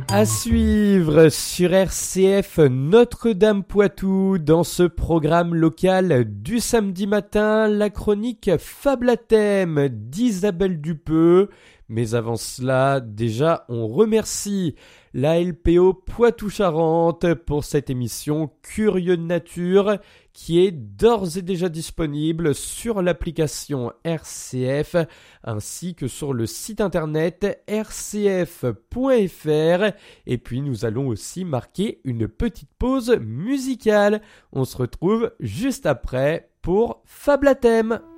À suivre sur RCF Notre-Dame-Poitou dans ce programme local du samedi matin, la chronique Fable à thème d'Isabelle Dupeux. Mais avant cela, déjà, on remercie la LPO Poitou-Charentes pour cette émission Curieux de Nature qui est d'ores et déjà disponible sur l'application RCF ainsi que sur le site internet rcf.fr. Et puis nous allons aussi marquer une petite pause musicale. On se retrouve juste après pour Fable à thème.